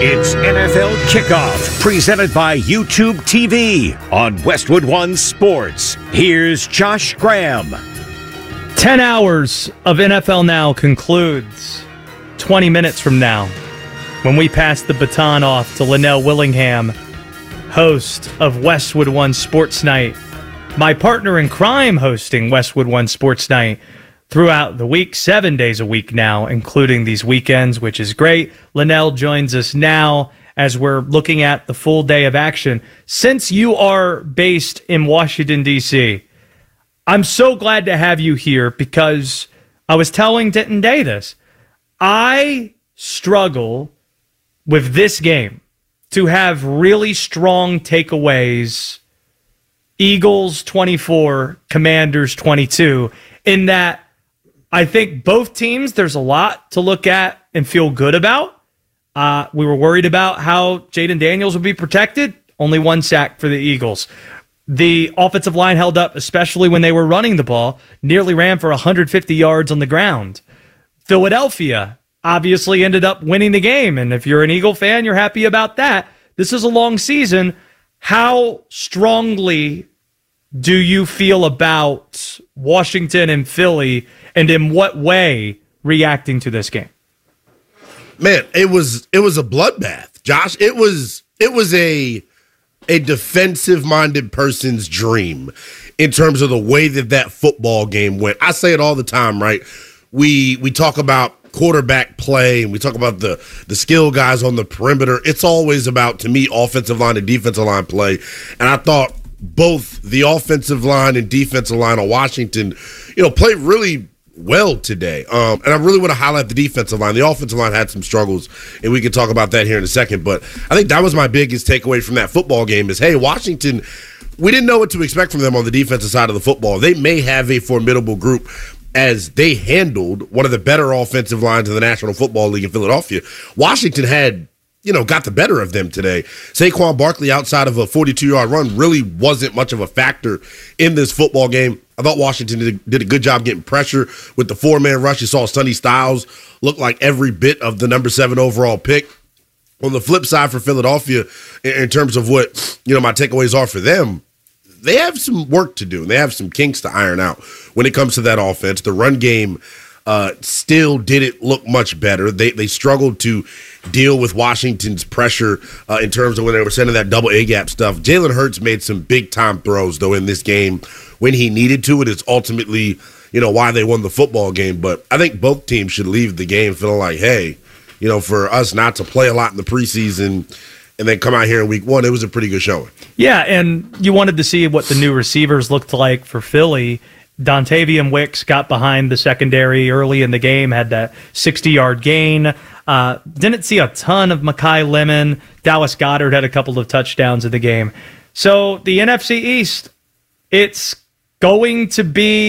It's NFL Kickoff, presented by YouTube TV on Westwood One Sports. Here's Josh Graham. 10 hours of NFL Now concludes 20 minutes from now when we pass the baton off to Linnell Willingham, host of Westwood One Sports Night, my partner in crime hosting Westwood One Sports Night throughout the week, 7 days a week now, including these weekends, which is great. Linnell joins us now as we're looking at the full day of action. Since you are based in Washington, D.C., I'm so glad to have you here because I was telling Denton Day this. I struggle with this game to have really strong takeaways, Eagles 24, Commanders 22, in that I think both teams, there's a lot to look at and feel good about. We were worried about how Jaden Daniels would be protected. Only one sack for the Eagles. The offensive line held up, especially when they were running the ball, nearly ran for 150 yards on the ground. Philadelphia obviously ended up winning the game, and if you're an Eagle fan, you're happy about that. This is a long season. How strongly do you feel about Washington and Philly, and in what way reacting to this game? Man, it was a bloodbath, Josh. It was a defensive-minded person's dream in terms of the way that football game went. I say it all the time, right? We talk about quarterback play, and we talk about the skill guys on the perimeter. It's always about, to me, offensive line and defensive line play. And I thought both the offensive line and defensive line of Washington, played really well today. And I really want to highlight the defensive line. The offensive line had some struggles, and we can talk about that here in a second. But I think that was my biggest takeaway from that football game is, hey, Washington, we didn't know what to expect from them on the defensive side of the football. They may have a formidable group as they handled one of the better offensive lines in the National Football League in Philadelphia. Washington had got the better of them today. Saquon Barkley, outside of a 42-yard run, really wasn't much of a factor in this football game. I thought Washington did a good job getting pressure with the four-man rush. You saw Sonny Styles look like every bit of the number 7 overall pick. On the flip side for Philadelphia, in terms of what my takeaways are for them, they have some work to do, and they have some kinks to iron out when it comes to that offense. The run game still didn't look much better. They struggled to deal with Washington's pressure in terms of when they were sending that double A-gap stuff. Jalen Hurts made some big-time throws, though, in this game when he needed to. It is ultimately, why they won the football game. But I think both teams should leave the game feeling like, hey, for us not to play a lot in the preseason and then come out here in week one, it was a pretty good showing. Yeah, and you wanted to see what the new receivers looked like for Philly. Dontavian Wicks got behind the secondary early in the game, had that 60-yard gain. Didn't see a ton of Mekhi Lemon. Dallas Goedert had a couple of touchdowns in the game. So the NFC East, it's going to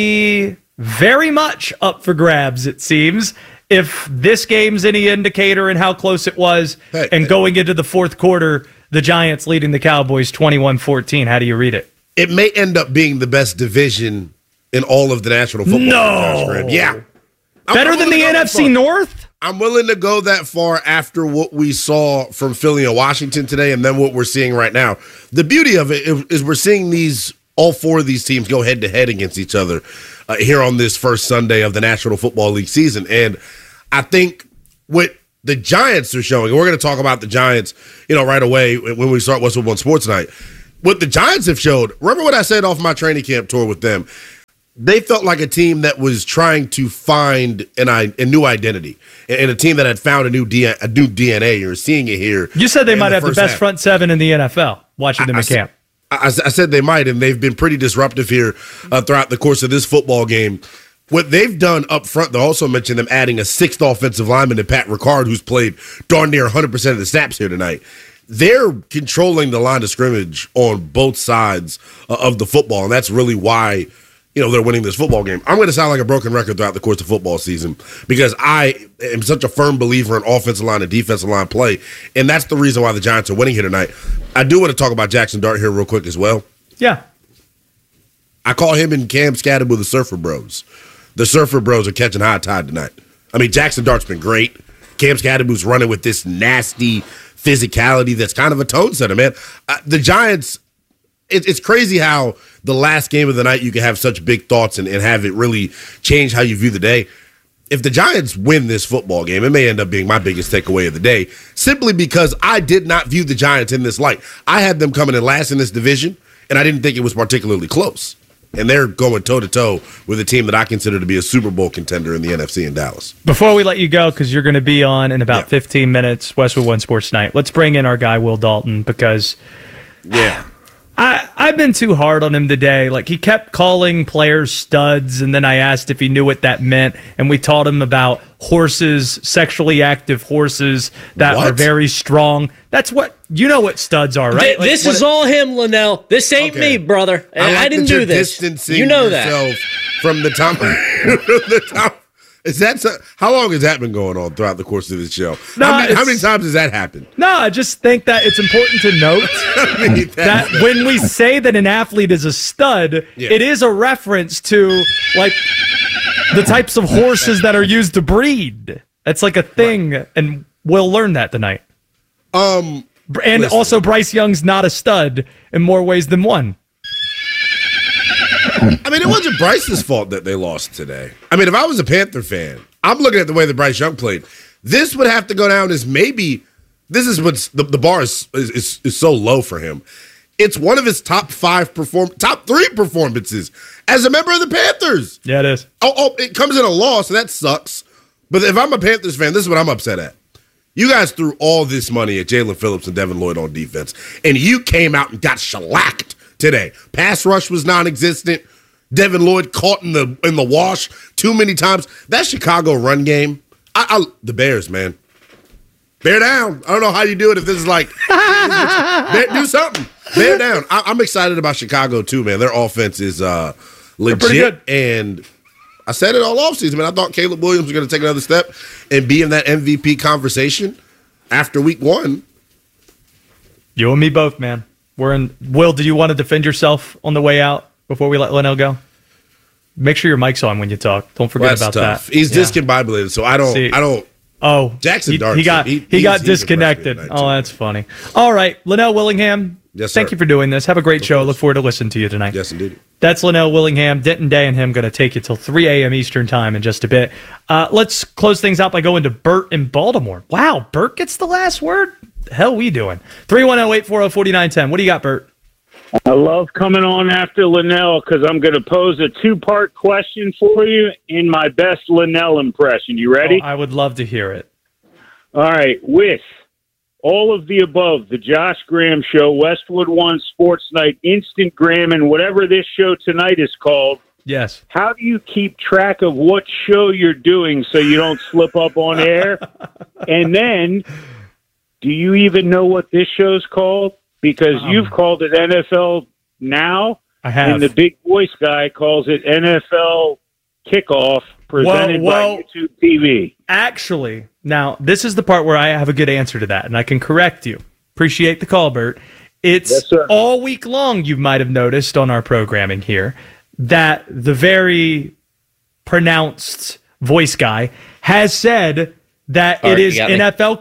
be very much up for grabs, it seems. If this game's any indicator in how close it was, and going into the fourth quarter, the Giants leading the Cowboys 21-14. How do you read it? It may end up being the best division in all of the National Football League. No. Yeah. Better than the NFC North? I'm willing to go that far after what we saw from Philly and Washington today and then what we're seeing right now. The beauty of it is we're seeing all four of these teams go head-to-head against each other here on this first Sunday of the National Football League season. And I think what the Giants are showing, and we're going to talk about the Giants right away when we start Westwood One Sports Night. What the Giants have showed, remember what I said off my training camp tour with them? They felt like a team that was trying to find a new identity and a team that had found a new DNA. You're seeing it here. You said they might have the best front seven in the NFL, watching them in camp. I said they might, and they've been pretty disruptive here throughout the course of this football game. What they've done up front, they also mentioned them adding a sixth offensive lineman to Pat Ricard, who's played darn near 100% of the snaps here tonight. They're controlling the line of scrimmage on both sides of the football, and that's really why they're winning this football game. I'm going to sound like a broken record throughout the course of football season because I am such a firm believer in offensive line and defensive line play, and that's the reason why the Giants are winning here tonight. I do want to talk about Jackson Dart here real quick as well. Yeah. I call him and Cam Scatterby the Surfer Bros. The Surfer Bros are catching high tide tonight. I mean, Jackson Dart's been great. Cam Skadabu's running with this nasty physicality that's kind of a tone setter, man. The Giants, it's crazy how the last game of the night you can have such big thoughts and have it really change how you view the day. If the Giants win this football game, it may end up being my biggest takeaway of the day, simply because I did not view the Giants in this light. I had them coming in last in this division, and I didn't think it was particularly close. And they're going toe-to-toe with a team that I consider to be a Super Bowl contender in the NFC in Dallas. Before we let you go, because you're going to be on in about 15 minutes, Westwood One Sports Night, let's bring in our guy, Will Dalton, because I've been too hard on him today. Like, he kept calling players studs, and then I asked if he knew what that meant, and we taught him about horses, sexually active horses that are very strong. That's what, you know what studs are, right? This is all him, Linnell. This ain't me, brother. I didn't do this. You know that. From the top. Is that how long has that been going on throughout the course of this show? No, how many times has that happened? No, I just think that it's important to note that when we say that an athlete is a stud, it is a reference to like the types of horses that are used to breed. That's like a thing, and we'll learn that tonight. And also, Bryce Young's not a stud in more ways than one. I mean, it wasn't Bryce's fault that they lost today. I mean, if I was a Panther fan, I'm looking at the way that Bryce Young played. This would have to go down as maybe this is what's the bar is so low for him. It's one of his top three performances as a member of the Panthers. Yeah, it is. It comes in a loss, so that sucks. But if I'm a Panthers fan, this is what I'm upset at. You guys threw all this money at Jalen Phillips and Devin Lloyd on defense, and you came out and got shellacked today. Pass rush was non-existent. Devin Lloyd caught in the wash too many times. That Chicago run game, the Bears, man. Bear down. I don't know how you do it if this is like, do something. Bear down. I'm excited about Chicago too, man. Their offense is legit. And I said it all offseason, man. I thought Caleb Williams was going to take another step and be in that MVP conversation after week 1. You and me both, man. Will, do you want to defend yourself on the way out before we let Linnell go? Make sure your mic's on when you talk. Don't forget about tough. that. He's discombobulated, so I don't. Oh, Jackson Dart. He got disconnected. Oh, that's funny. All right, Linnell Willingham. Yes, sir. Thank you for doing this. Have a great show. Look forward to listening to you tonight. Yes, indeed. That's Linnell Willingham. Denton Day and him going to take you till 3 a.m. Eastern time in just a bit. Let's close things out by going to Bert in Baltimore. Wow, Bert gets the last word? The hell we doing? 310-840-4910. What do you got, Bert? I love coming on after Linnell because I'm going to pose a 2-part question for you in my best Linnell impression. You ready? I would love to hear it. All right. With all of the above, the Josh Graham Show, Westwood One Sports Night, Instant Graham, and whatever this show tonight is called, yes. How do you keep track of what show you're doing so you don't slip up on air? And then, do you even know what this show's called? Because you've called it NFL Now. I have. And the big voice guy calls it NFL Kickoff, presented by YouTube TV. Actually, now, this is the part where I have a good answer to that, and I can correct you. Appreciate the call, Bert. It's all week long, you might have noticed on our programming here, that the very pronounced voice guy has said that it is NFL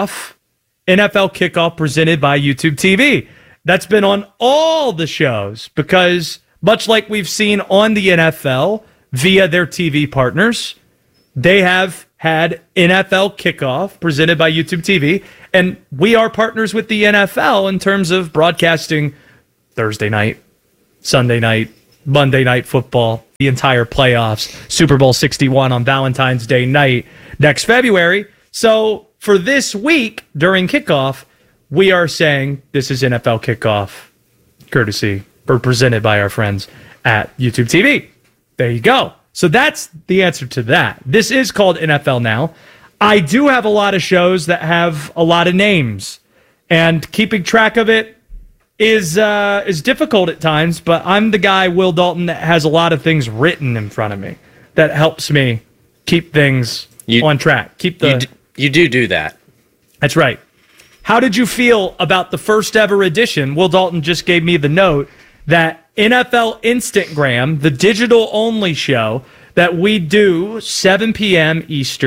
Kickoff presented by YouTube TV. That's been on all the shows because, much like we've seen on the NFL via their TV partners, they have had NFL Kickoff presented by YouTube TV, and we are partners with the NFL in terms of broadcasting Thursday night, Sunday night, Monday Night Football, the entire playoffs, Super Bowl 61 on Valentine's Day night next February. So for this week during kickoff, we are saying this is NFL Kickoff, courtesy or presented by our friends at YouTube TV. There you go. So that's the answer to that. This is called NFL Now. I do have a lot of shows that have a lot of names, and keeping track of it is difficult at times, but I'm the guy, Will Dalton, that has a lot of things written in front of me that helps me keep things on track. You do that. That's right. How did you feel about the first ever edition? Will Dalton just gave me the note that NFL Instagram, the digital-only show that we do 7 p.m. Eastern,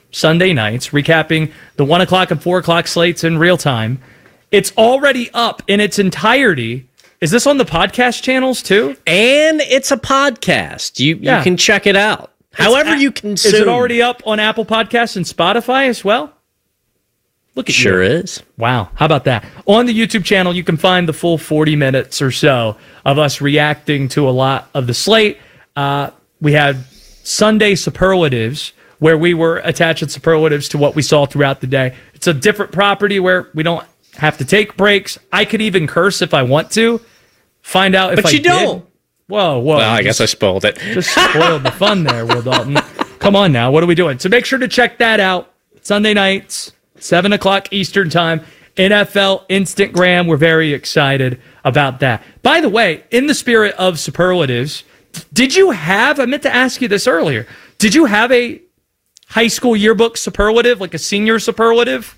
Sunday nights, recapping the 1 o'clock and 4 o'clock slates in real time. It's already up in its entirety. Is this on the podcast channels too? And it's a podcast. You can check it out. However you consume. Is it already up on Apple Podcasts and Spotify as well? Look at sure you. Is. Wow. How about that? On the YouTube channel, you can find the full 40 minutes or so of us reacting to a lot of the slate. We had Sunday superlatives, where we were attaching superlatives to what we saw throughout the day. It's a different property where we don't have to take breaks. I could even curse if I want to. Find out if I did. But you don't. Whoa. Well, I guess I spoiled it. Just spoiled the fun there, Will Dalton. Come on now. What are we doing? So make sure to check that out. Sunday nights, 7 o'clock Eastern time. NFL Instagram. We're very excited about that. By the way, in the spirit of superlatives, did you have, I meant to ask you this earlier, did you have a high school yearbook superlative, like a senior superlative?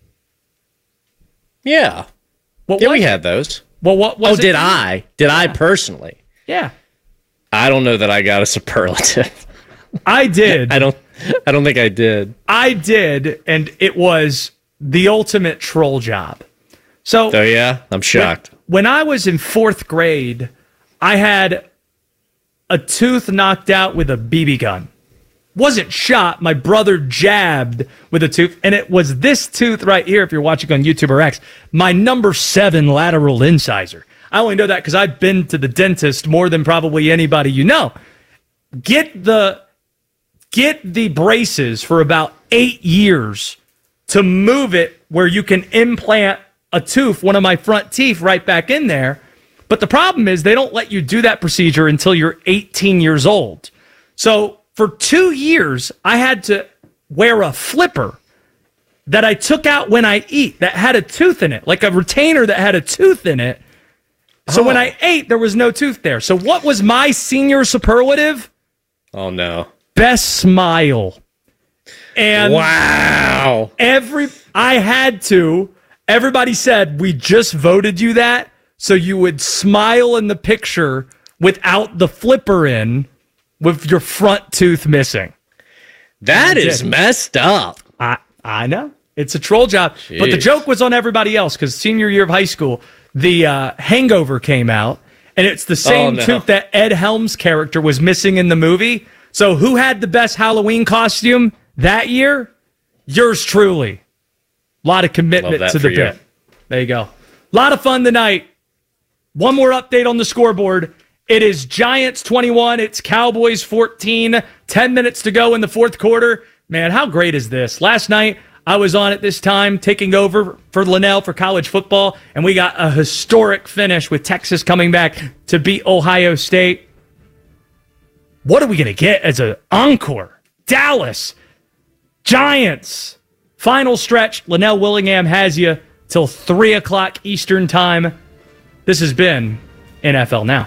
Yeah. We had those. Well, what was it? Did I? Did I personally? Yeah. I don't know that I got a superlative. I did. I don't think I did. I did, and it was the ultimate troll job. So, oh yeah? I'm shocked. When I was in 4th grade, I had a tooth knocked out with a BB gun. Wasn't shot. My brother jabbed with a tooth, and it was this tooth right here, if you're watching on YouTube or X, my number 7 lateral incisor. I only know that because I've been to the dentist more than probably anybody you know. Get the braces for about 8 years to move it where you can implant a tooth, one of my front teeth, right back in there. But the problem is they don't let you do that procedure until you're 18 years old. So for 2 years, I had to wear a flipper that I took out when I eat that had a tooth in it, like a retainer that had a tooth in it. So when I ate, there was no tooth there. So what was my senior superlative? Oh, no. Best smile. And wow. Everybody said, we just voted you that, so you would smile in the picture without the flipper in, with your front tooth missing. That is messed up. I know. It's a troll job. Jeez. But the joke was on everybody else, because senior year of high school, the Hangover came out, and it's the same tooth that Ed Helms' character was missing in the movie. So who had the best Halloween costume that year? Yours truly. A lot of commitment to the bit. There you go. A lot of fun tonight. One more update on the scoreboard. It is Giants 21. It's Cowboys 14. 10 minutes to go in the 4th quarter. Man, how great is this? Last night, I was on at this time taking over for Linnell for college football, and we got a historic finish with Texas coming back to beat Ohio State. What are we going to get as an encore? Dallas, Giants, final stretch. Linnell Willingham has you till 3 o'clock Eastern time. This has been NFL Now.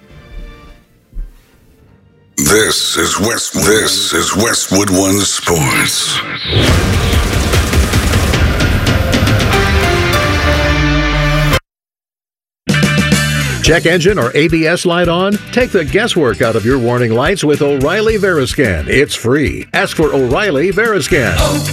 This is Westwood One Sports. Check engine or ABS light on? Take the guesswork out of your warning lights with O'Reilly Veriscan. It's free. Ask for O'Reilly Veriscan.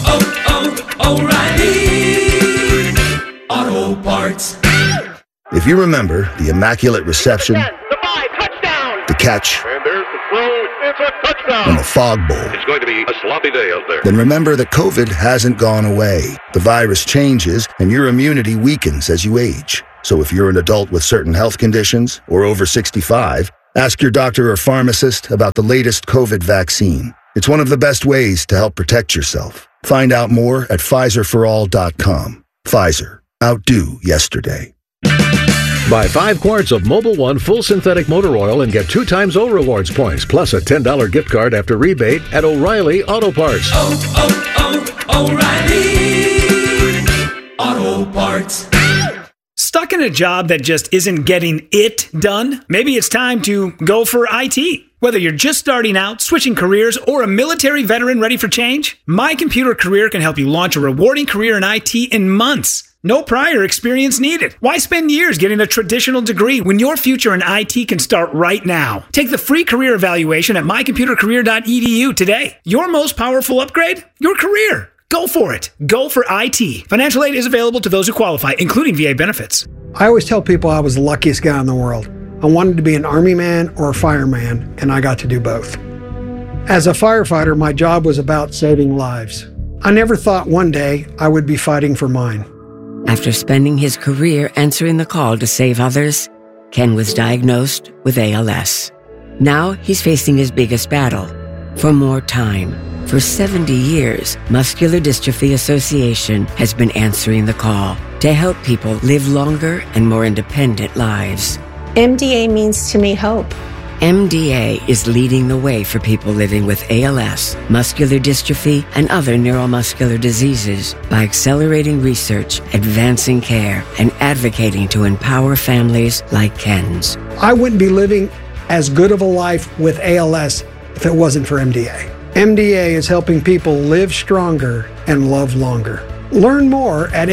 O'Reilly Auto Parts. If you remember the immaculate reception, the catch, and there's the throw, it's a touchdown, and the fog bowl, it's going to be a sloppy day out there. Then remember that COVID hasn't gone away. The virus changes, and your immunity weakens as you age. So if you're an adult with certain health conditions or over 65, ask your doctor or pharmacist about the latest COVID vaccine. It's one of the best ways to help protect yourself. Find out more at PfizerForAll.com. Pfizer. Outdo yesterday. Buy 5 quarts of Mobil 1 full synthetic motor oil and get 2 times O Rewards points, plus a $10 gift card after rebate at O'Reilly Auto Parts. O'Reilly Auto Parts. Stuck in a job that just isn't getting it done? Maybe it's time to go for IT. Whether you're just starting out, switching careers, or a military veteran ready for change, My Computer Career can help you launch a rewarding career in IT in months. No prior experience needed. Why spend years getting a traditional degree when your future in IT can start right now? Take the free career evaluation at mycomputercareer.edu today. Your most powerful upgrade? Your career. Go for it. Go for IT. Financial aid is available to those who qualify, including VA benefits. I always tell people I was the luckiest guy in the world. I wanted to be an Army man or a fireman, and I got to do both. As a firefighter, my job was about saving lives. I never thought one day I would be fighting for mine. After spending his career answering the call to save others, Ken was diagnosed with ALS. Now he's facing his biggest battle, for more time. For 70 years, Muscular Dystrophy Association has been answering the call to help people live longer and more independent lives. MDA means to me hope. MDA is leading the way for people living with ALS, muscular dystrophy, and other neuromuscular diseases by accelerating research, advancing care, and advocating to empower families like Ken's. I wouldn't be living as good of a life with ALS if it wasn't for MDA. MDA is helping people live stronger and love longer. Learn more at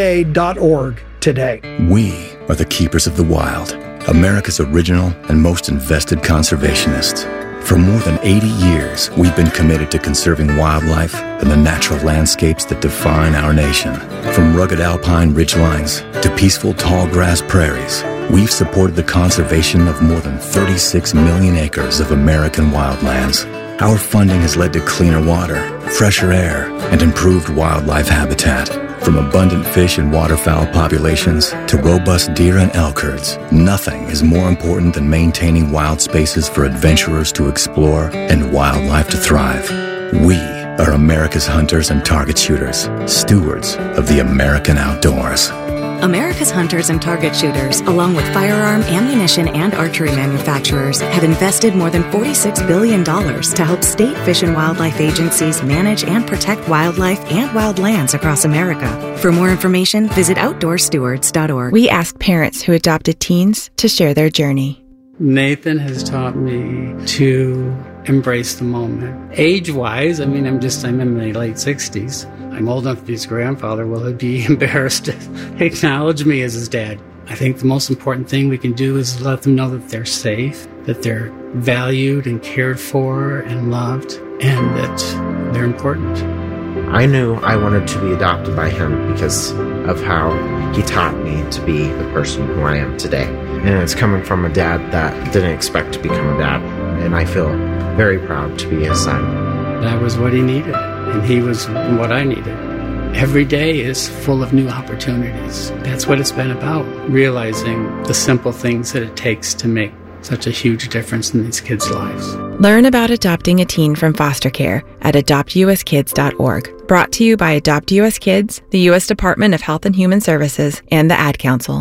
MDA.org today. We are the keepers of the wild, America's original and most invested conservationists. For more than 80 years, we've been committed to conserving wildlife and the natural landscapes that define our nation. From rugged alpine ridgelines to peaceful tall grass prairies, we've supported the conservation of more than 36 million acres of American wildlands. Our funding has led to cleaner water, fresher air, and improved wildlife habitat. From abundant fish and waterfowl populations to robust deer and elk herds, nothing is more important than maintaining wild spaces for adventurers to explore and wildlife to thrive. We are America's hunters and target shooters, stewards of the American outdoors. America's hunters and target shooters, along with firearm, ammunition, and archery manufacturers, have invested more than $46 billion to help state fish and wildlife agencies manage and protect wildlife and wildlands across America. For more information, visit OutdoorStewards.org. We ask parents who adopted teens to share their journey. Nathan has taught me to embrace the moment. Age-wise, I'm in my late 60s. I'm old enough to be his grandfather. Will he be embarrassed to acknowledge me as his dad? I think the most important thing we can do is let them know that they're safe, that they're valued and cared for and loved, and that they're important. I knew I wanted to be adopted by him because of how he taught me to be the person who I am today. And it's coming from a dad that didn't expect to become a dad, and I feel very proud to be his son. That was what he needed, and he was what I needed. Every day is full of new opportunities. That's what it's been about, realizing the simple things that it takes to make such a huge difference in these kids' lives. Learn about adopting a teen from foster care at adoptuskids.org. Brought to you by Adopt US Kids, the U.S. Department of Health and Human Services, and the Ad Council.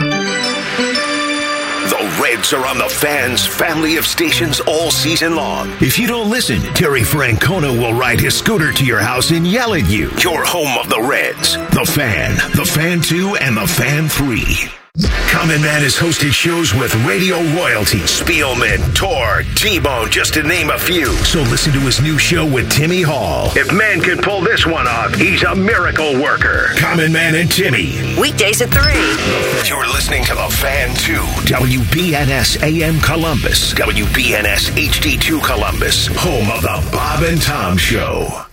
The Reds are on the Fan's family of stations all season long. If you don't listen, Terry Francona will ride his scooter to your house and yell at you. Your home of the Reds. The Fan 2, and the Fan 3. Common Man has hosted shows with radio royalty, Spielman, Tor, T-Bone, just to name a few. So listen to his new show with Timmy Hall. If Man can pull this one off, he's a miracle worker. Common Man and Timmy. Weekdays at 3. You're listening to the Fan 2, WBNS AM Columbus, WBNS HD2 Columbus, home of the Bob and Tom Show.